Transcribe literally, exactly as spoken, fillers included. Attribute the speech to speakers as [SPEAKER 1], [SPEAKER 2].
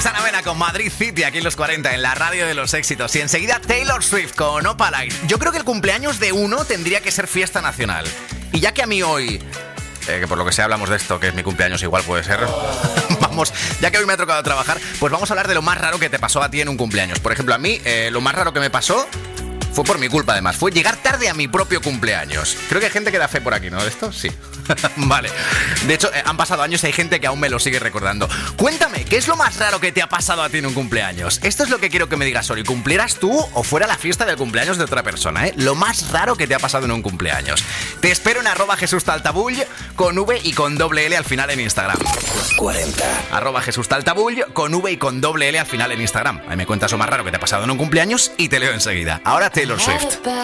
[SPEAKER 1] Es Ana Mena con Madrid City aquí en los cuarenta, en la radio de los éxitos. Y enseguida Taylor Swift con Opaline. Yo creo que el cumpleaños de uno tendría que ser fiesta nacional. Y ya que a mí hoy, eh, que por lo que sea hablamos de esto, que es mi cumpleaños, igual puede ser. Vamos, ya que hoy me ha tocado trabajar, pues vamos a hablar de lo más raro que te pasó a ti en un cumpleaños. Por ejemplo, a mí, eh, lo más raro que me pasó fue por mi culpa, además. Fue llegar tarde a mi propio cumpleaños. Creo que hay gente que da fe por aquí, ¿no? ¿De esto? Sí. Vale. De hecho, eh, han pasado años y hay gente que aún me lo sigue recordando. Cuéntame, ¿qué es lo más raro que te ha pasado a ti en un cumpleaños? Esto es lo que quiero que me digas hoy. ¿Cumplieras tú o fuera la fiesta del cumpleaños de otra persona, eh? Lo más raro que te ha pasado en un cumpleaños. Te espero en arroba Jesús Taltabull, con V y con doble L al final en Instagram.
[SPEAKER 2] cuarenta.
[SPEAKER 1] Arroba Jesús Taltabull, con V y con doble L al final en Instagram. Ahí me cuentas lo más raro que te ha pasado en un cumpleaños y te leo enseguida. Ahora Taylor Swift.